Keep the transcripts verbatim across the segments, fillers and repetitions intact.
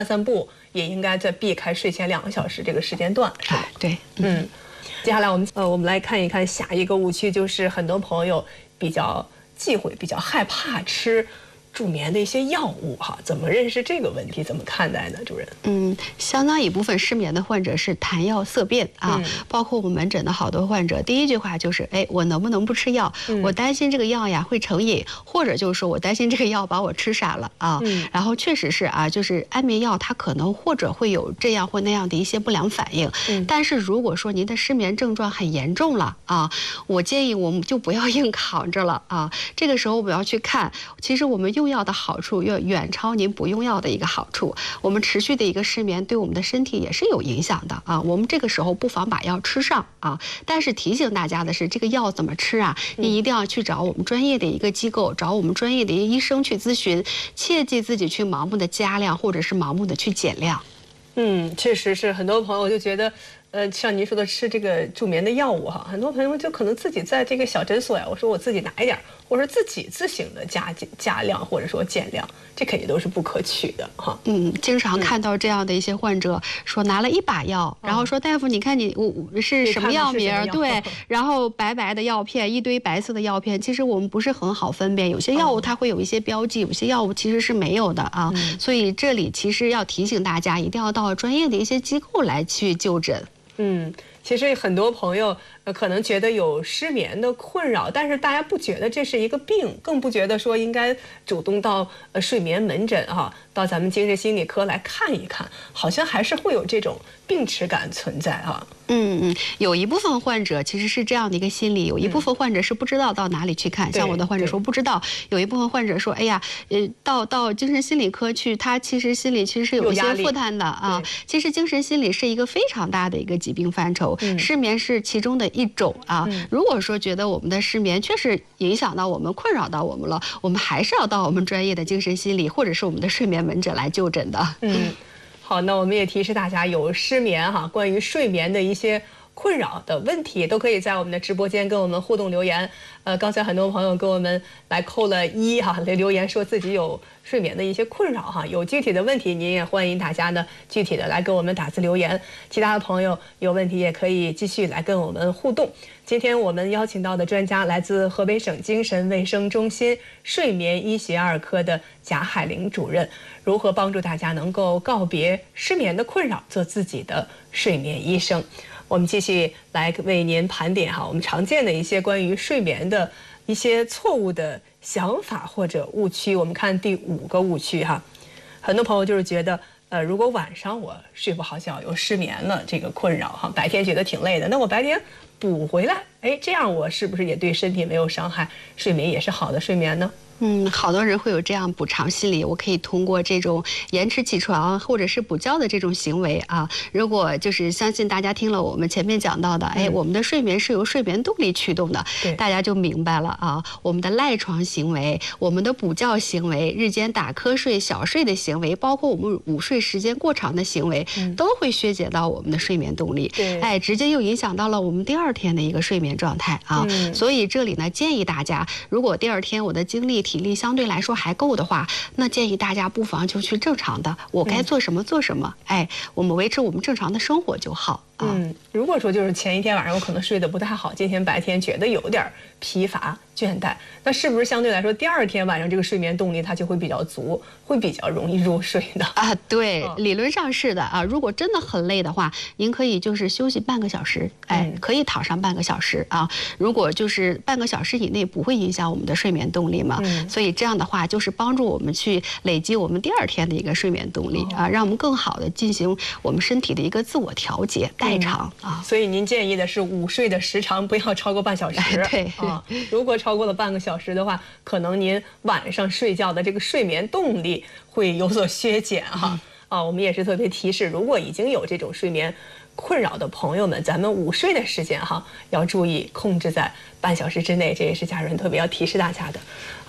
散步，也应该在避开睡前两个小时这个时间段，是吧？ 对， 嗯。接下来我们呃，我们来看一看下一个误区，就是很多朋友比较忌讳、比较害怕吃助眠的一些药物哈，怎么认识这个问题？怎么看待呢，主任？ 嗯，相当一部分失眠的患者是谈药色变啊，嗯、包括我们门诊的好多患者，第一句话就是，哎，我能不能不吃药？嗯、我担心这个药呀会成瘾，或者就是说我担心这个药把我吃傻了啊。嗯、然后确实是啊，就是安眠药它可能或者会有这样或那样的一些不良反应。嗯、但是如果说您的失眠症状很严重了啊，我建议我们就不要硬扛着了啊。这个时候我们要去看，其实我们用药的好处要远超您不用药的一个好处。我们持续的一个失眠对我们的身体也是有影响的啊。我们这个时候不妨把药吃上啊。但是提醒大家的是，这个药怎么吃啊？你一定要去找我们专业的一个机构，找我们专业的一个医生去咨询，切记自己去盲目的加量或者是盲目的去减量。 嗯，确实是，很多朋友就觉得。呃，像您说的吃这个助眠的药物哈，很多朋友就可能自己在这个小诊所呀，我说我自己拿一点，或者自己自行的加加量或者说减量，这肯定都是不可取的哈。 嗯，经常看到这样的一些患者、嗯、说拿了一把药，然后说大夫，你看你我是什么药名？对，然后白白的药片，一堆白色的药片，其实我们不是很好分辨，有些药物它会有一些标记，有些药物其实是没有的啊。嗯、所以这里其实要提醒大家，一定要到专业的一些机构来去就诊。 嗯，其实很多朋友呃可能觉得有失眠的困扰，但是大家不觉得这是一个病，更不觉得说应该主动到呃睡眠门诊哈、啊，到咱们精神心理科来看一看，好像还是会有这种病耻感存在哈、啊。 嗯嗯，有一部分患者其实是这样的一个心理，有一部分患者是不知道到哪里去看。嗯、像我的患者说不知道，有一部分患者说，哎呀，呃，到到精神心理科去，他其实心里其实是有一些负担的啊。其实精神心理是一个非常大的一个疾病范畴，嗯、失眠是其中的一种啊。嗯、如果说觉得我们的失眠确实影响到我们、困扰到我们了，我们还是要到我们专业的精神心理或者是我们的睡眠门诊来就诊的。 嗯。好，那我们也提示大家，有失眠哈，关于睡眠的一些困扰的问题，都可以在我们的直播间跟我们互动留言。呃，刚才很多朋友给我们来扣了一哈，来留言说自己有睡眠的一些困扰哈，有具体的问题，您也欢迎大家呢具体的来给我们打字留言。其他的朋友有问题也可以继续来跟我们互动。今天我们邀请到的专家来自河北省精神卫生中心睡眠医学二科的贾海玲主任，如何帮助大家能够告别失眠的困扰，做自己的睡眠医生。我们继续来为您盘点哈，我们常见的一些关于睡眠的一些错误的想法或者误区。我们看第五个误区哈，很多朋友就是觉得，呃，如果晚上我睡不好觉，有失眠了这个困扰哈，白天觉得挺累的，那我白天补回来，哎，这样我是不是也对身体没有伤害，睡眠也是好的睡眠呢？ 嗯，好多人会有这样补偿心理，我可以通过这种延迟起床或者是补觉的这种行为啊，如果就是相信大家听了我们前面讲到的，哎，我们的睡眠是由睡眠动力驱动的，大家就明白了啊。我们的赖床行为，我们的补觉行为，日间打瞌睡、小睡的行为，包括我们午睡时间过长的行为，嗯、都会削减到我们的睡眠动力，哎，直接又影响到了我们第二天的一个睡眠状态啊。嗯、所以这里呢，建议大家，如果第二天我的精力体力相对来说还够的话，那建议大家不妨就去正常的，我该做什么做什么，哎，我们维持我们正常的生活就好。 嗯，如果说就是前一天晚上我可能睡得不太好，今天白天觉得有点疲乏倦怠，那是不是相对来说第二天晚上这个睡眠动力它就会比较足，会比较容易入睡的啊？对，嗯、理论上是的啊。如果真的很累的话，您可以就是休息半个小时，哎，可以躺上半个小时啊。如果就是半个小时以内不会影响我们的睡眠动力嘛，嗯、所以这样的话就是帮助我们去累积我们第二天的一个睡眠动力、哦、啊，让我们更好的进行我们身体的一个自我调节。代偿啊， 所以您建议的是午睡的时长不要超过半小时。 哎、对啊，如果超过了半个小时的话，可能您晚上睡觉的这个睡眠动力会有所削减哈。嗯、啊，我们也是特别提示，如果已经有这种睡眠困扰的朋友们，咱们午睡的时间哈要注意控制在半小时之内，这也是家人特别要提示大家的。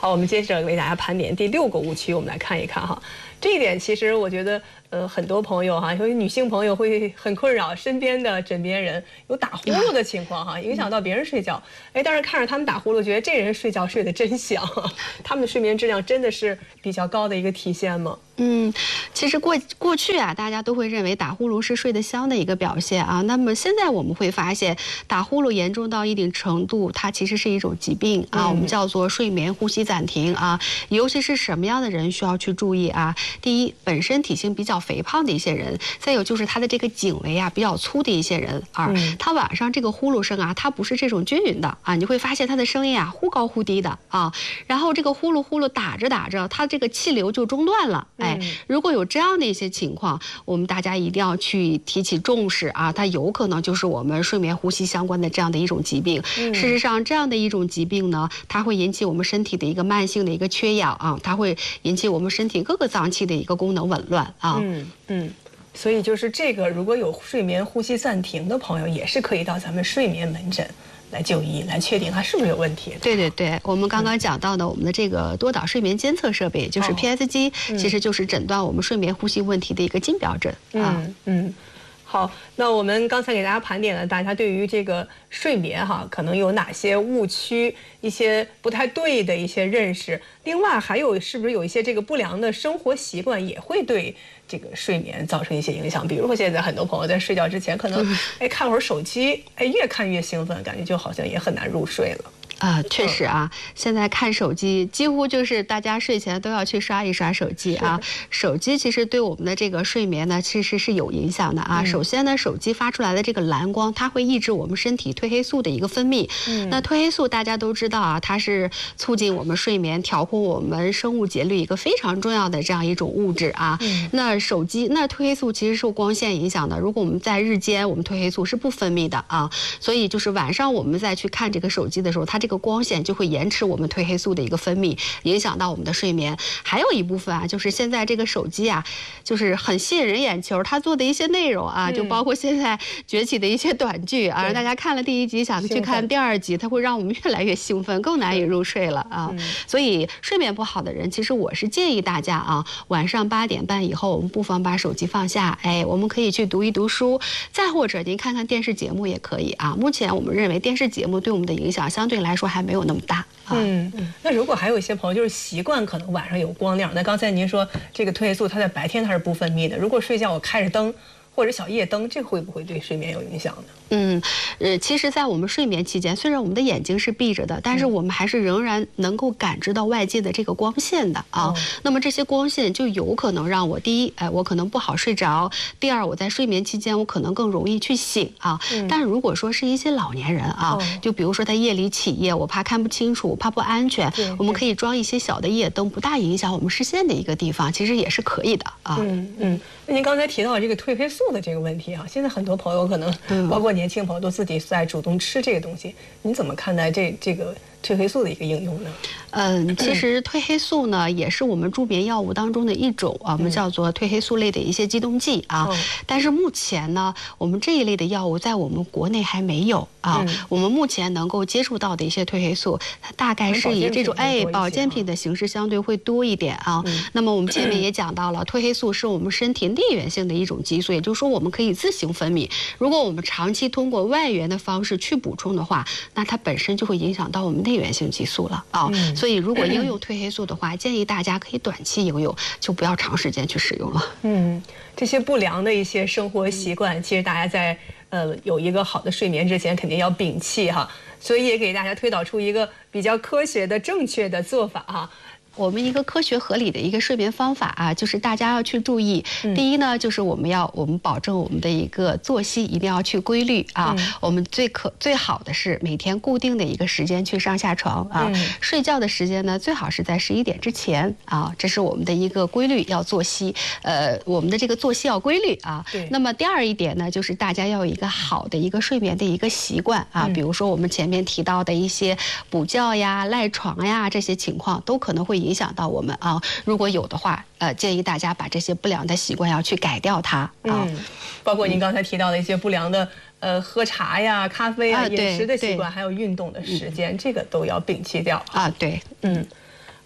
好，我们接着为大家盘点第六个误区，我们来看一看哈。这一点其实我觉得，呃，很多朋友哈，尤其女性朋友会很困扰，身边的枕边人有打呼噜的情况哈，影响到别人睡觉。哎，但是看着他们打呼噜，觉得这人睡觉睡得真香，他们的睡眠质量真的是比较高的一个体现吗？ 嗯，其实过过去啊，大家都会认为打呼噜是睡得香的一个表现啊。那么现在我们会发现，打呼噜严重到一定程度，它其实是一种疾病啊，我们叫做睡眠呼吸暂停啊。尤其是什么样的人需要去注意啊？第一，本身体型比较肥胖的一些人，再有就是他的这个颈围啊比较粗的一些人啊，他晚上这个呼噜声啊，它不是这种均匀的啊，你会发现他的声音啊忽高忽低的啊，然后这个呼噜呼噜打着打着，他这个气流就中断了。哎，如果有这样的一些情况，我们大家一定要去提起重视啊，它有可能就是我们睡眠呼吸相关的这样的一种疾病。事实上，这样的一种疾病呢，它会引起我们身体的一个慢性的一个缺氧啊，它会引起我们身体各个脏器的一个功能紊乱啊。 嗯嗯。所以就是这个，如果有睡眠呼吸暂停的朋友，也是可以到咱们睡眠门诊来就医，来确定它是不是有问题。 对对对，我们刚刚讲到的，我们的这个多导睡眠监测设备，就是 P S 机，其实就是诊断我们睡眠呼吸问题的一个金标准啊。 嗯嗯。好，那我们刚才给大家盘点了大家对于这个睡眠哈，可能有哪些误区，一些不太对的一些认识。另外还有是不是有一些这个不良的生活习惯也会对这个睡眠造成一些影响？比如说现在很多朋友在睡觉之前可能哎看会儿手机，哎越看越兴奋，感觉就好像也很难入睡了。 啊，确实啊，现在看手机几乎就是大家睡前都要去刷一刷手机啊。手机其实对我们的这个睡眠呢，其实是有影响的啊。首先呢，手机发出来的这个蓝光，它会抑制我们身体褪黑素的一个分泌。那褪黑素大家都知道啊，它是促进我们睡眠、调控我们生物节律一个非常重要的这样一种物质啊。那手机那褪黑素其实受光线影响的，如果我们在日间，我们褪黑素是不分泌的啊。所以就是晚上我们再去看这个手机的时候，它这个这个光线就会延迟我们褪黑素的一个分泌，影响到我们的睡眠。还有一部分啊，就是现在这个手机啊，就是很吸引人眼球，它做的一些内容啊，就包括现在崛起的一些短剧啊，让大家看了第一集想去看第二集，它会让我们越来越兴奋，更难以入睡了啊。所以睡眠不好的人，其实我是建议大家啊，晚上八点半以后，我们不妨把手机放下，哎，我们可以去读一读书，再或者您看看电视节目也可以啊。目前我们认为电视节目对我们的影响相对来说还没有那么大啊。 嗯，那如果还有一些朋友就是习惯可能晚上有光亮，那刚才您说这个褪黑素它在白天它是不分泌的，如果睡觉我开着灯或者小夜灯，这会不会对睡眠有影响呢？ 嗯，呃，其实，在我们睡眠期间，虽然我们的眼睛是闭着的，但是我们还是仍然能够感知到外界的这个光线的啊。哦、那么这些光线就有可能让我第一，哎，我可能不好睡着；第二，我在睡眠期间我可能更容易去醒啊。嗯、但如果说是一些老年人啊，哦、就比如说他夜里起夜，我怕看不清楚，我怕不安全，我们可以装一些小的夜灯，不大影响我们视线的一个地方，其实也是可以的啊。 嗯嗯。那您刚才提到这个褪黑素的这个问题啊，现在很多朋友可能包括年轻朋友都自己在主动吃这个东西，你怎么看待这这个褪黑素的一个应用呢？ 嗯，其实褪黑素呢也是我们助眠药物当中的一种啊，我们叫做褪黑素类的一些激动剂啊。嗯、但是目前呢，我们这一类的药物在我们国内还没有啊。嗯、我们目前能够接触到的一些褪黑素，它大概是以这种哎保健品的形式相对会多一点啊。嗯、那么我们前面也讲到了，褪黑素是我们身体内源性的一种激素，也就是说我们可以自行分泌。如果我们长期通过外源的方式去补充的话，那它本身就会影响到我们内源性激素了啊。嗯、所以如果应用褪黑素的话，建议大家可以短期应用，就不要长时间去使用了。 嗯，这些不良的一些生活习惯，其实大家在呃有一个好的睡眠之前，肯定要摒弃哈。所以也给大家推导出一个比较科学的、正确的做法哈。 我们一个科学合理的一个睡眠方法啊，就是大家要去注意。嗯、第一呢，就是我们要我们保证我们的一个作息一定要去规律啊。嗯、我们最可最好的是每天固定的一个时间去上下床啊。嗯、睡觉的时间呢，最好是在十一点之前啊，这是我们的一个规律，要作息。呃，我们的这个作息要规律啊。对。那么第二一点呢，就是大家要有一个好的一个睡眠的一个习惯啊。嗯、比如说我们前面提到的一些补觉呀、赖床呀这些情况，都可能会影响到我们啊，如果有的话，呃，建议大家把这些不良的习惯要去改掉它啊。 嗯，包括您刚才提到的一些不良的，呃，喝茶呀、咖啡啊、饮食的习惯，还有运动的时间，嗯、这个都要摒弃掉啊。对， 嗯。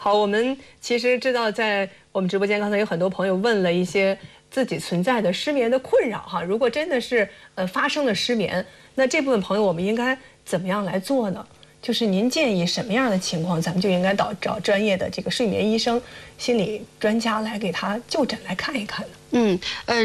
好，我们其实知道，在我们直播间刚才有很多朋友问了一些自己存在的失眠的困扰哈。如果真的是呃发生了失眠，那这部分朋友我们应该怎么样来做呢？就是您建议什么样的情况，咱们就应该找找专业的这个睡眠医生、心理专家来给他就诊来看一看呢？ 嗯，呃。